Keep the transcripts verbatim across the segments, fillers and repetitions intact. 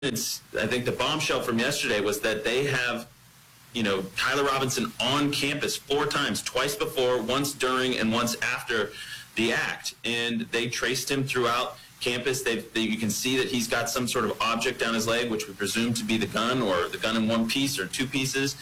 It's, I think the bombshell from yesterday was that they have, you know, Tyler Robinson on campus four times, twice before, once during, and once after the act. And they traced him throughout campus. They, they, you can see that he's got some sort of object down his leg, which we presume to be the gun, or the gun in one piece or two pieces.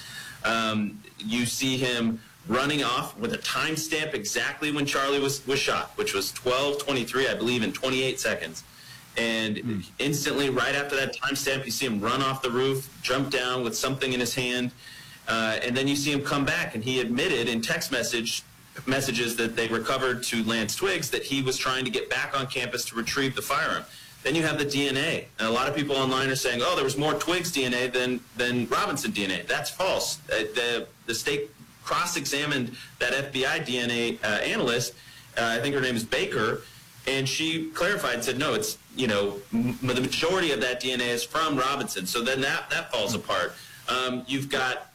Um, you see him running off with a timestamp exactly when Charlie was, was shot, which was twelve twenty-three, I believe, in twenty-eight seconds. And mm. instantly, right after that timestamp, you see him run off the roof, jump down with something in his hand, uh, and then you see him come back. And he admitted in text message messages that they recovered to Lance Twiggs that he was trying to get back on campus to retrieve the firearm. Then you have the D N A. And a lot of people online are saying, oh, there was more Twiggs D N A than, than Robinson D N A. That's false. Uh, the, the state cross-examined that F B I D N A uh, analyst, uh, I think her name is Baker, and she clarified and said, no, it's, you know, m the majority of that D N A is from Robinson. So then that, that falls apart. Um, you've got,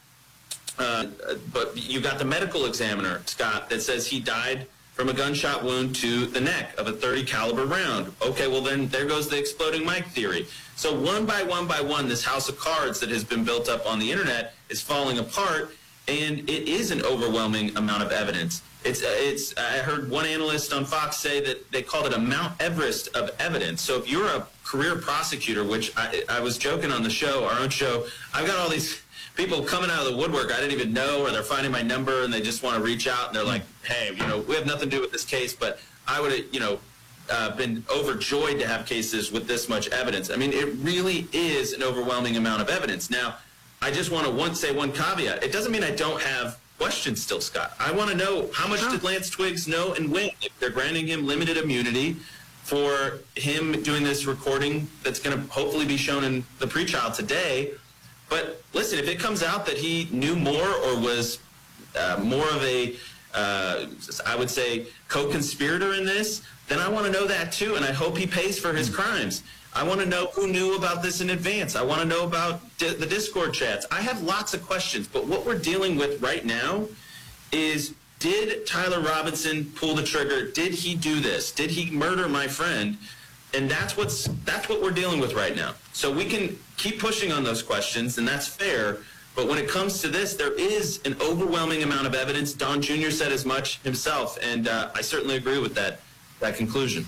uh, but you've got the medical examiner, Scott, that says he died from a gunshot wound to the neck of a thirty caliber round. Okay, well then there goes the exploding Mike theory. So one by one by one, this house of cards that has been built up on the internet is falling apart, and it is an overwhelming amount of evidence. It's, it's, I heard one analyst on Fox say that they called it a Mount Everest of evidence. So if you're a career prosecutor, which I, I was joking on the show, our own show, I've got all these people coming out of the woodwork I didn't even know, or they're finding my number and they just want to reach out and they're like, hey, you know, we have nothing to do with this case, but I would have, you know, uh, been overjoyed to have cases with this much evidence. I mean, it really is an overwhelming amount of evidence. Now, I just want to one, say one caveat. It doesn't mean I don't have questions still, Scott. I want to know, how much did Lance Twiggs know and when? If they're granting him limited immunity for him doing this recording that's going to hopefully be shown in the pretrial today. But listen, if it comes out that he knew more or was uh, more of a, uh, I would say, co-conspirator in this, then I want to know that too, and I hope he pays for his crimes. I want to know who knew about this in advance. I want to know about di the Discord chats. I have lots of questions, but what we're dealing with right now is, did Tyler Robinson pull the trigger? Did he do this? Did he murder my friend? And that's what's that's what we're dealing with right now. So we can keep pushing on those questions, and that's fair. But when it comes to this, there is an overwhelming amount of evidence. Don Junior said as much himself, and uh, I certainly agree with that that conclusion.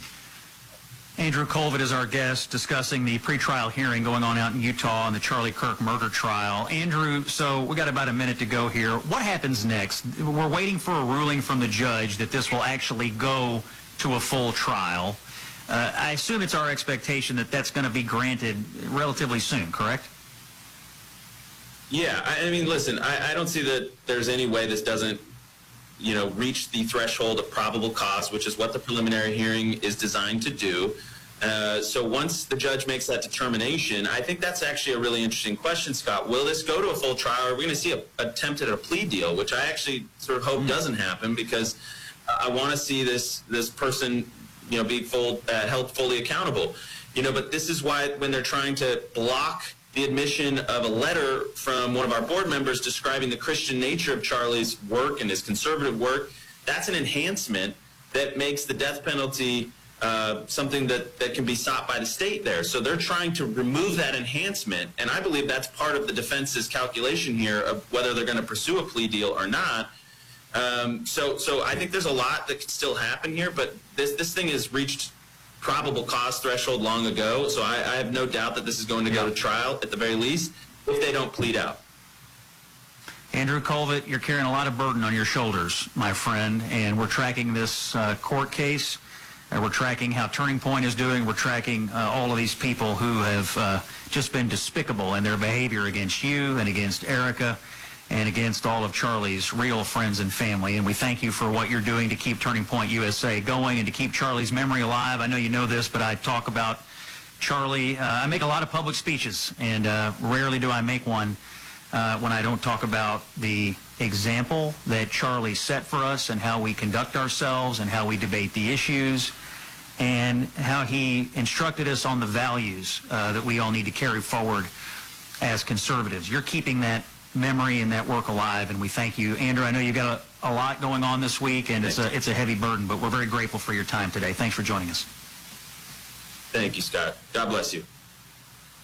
Andrew Colvett is our guest, discussing the pretrial hearing going on out in Utah on the Charlie Kirk murder trial. Andrew, so we got about a minute to go here. What happens next? We're waiting for a ruling from the judge that this will actually go to a full trial. Uh, I assume it's our expectation that that's going to be granted relatively soon, correct? Yeah, I, I mean, listen, I, I don't see that there's any way this doesn't, you know, reach the threshold of probable cause, which is what the preliminary hearing is designed to do. Uh, so once the judge makes that determination, I think that's actually a really interesting question, Scott. Will this go to a full trial? Or are we going to see a attempt at a plea deal, which I actually sort of hope mm-hmm. doesn't happen, because I want to see this this person, you know, be full, uh, held fully accountable. You know, but this is why when they're trying to block the admission of a letter from one of our board members describing the Christian nature of Charlie's work and his conservative work, that's an enhancement that makes the death penalty uh, something that, that can be sought by the state there. So they're trying to remove that enhancement, and I believe that's part of the defense's calculation here of whether they're going to pursue a plea deal or not. Um, so, so I think there's a lot that could still happen here, but this, this thing has reached probable cause threshold long ago, so I, I have no doubt that this is going to go to trial at the very least, if they don't plead out. Andrew Colvett, you're carrying a lot of burden on your shoulders, my friend, and we're tracking this uh, court case. Uh, we're tracking how Turning Point is doing. We're tracking uh, all of these people who have uh, just been despicable in their behavior against you and against Erica and against all of Charlie's real friends and family. And we thank you for what you're doing to keep Turning Point U S A going and to keep Charlie's memory alive. I know you know this, but I talk about Charlie. Uh, I make a lot of public speeches, and uh, rarely do I make one uh, when I don't talk about the example that Charlie set for us and how we conduct ourselves and how we debate the issues and how he instructed us on the values uh, that we all need to carry forward as conservatives. You're keeping that memory and that work alive, and we thank you. Andrew, I know you've got a, a lot going on this week, and it's a, it's a heavy burden, but we're very grateful for your time today. Thanks for joining us. Thank you, Scott. God bless you.